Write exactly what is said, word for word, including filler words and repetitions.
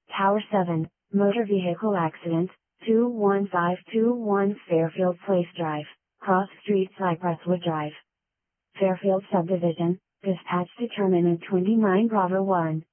Tower seven, Motor Vehicle Accident, two one five two one Fairfield Place Drive, Cross Street Cypresswood Drive. Fairfield Subdivision, dispatch determinant twenty-nine Bravo one.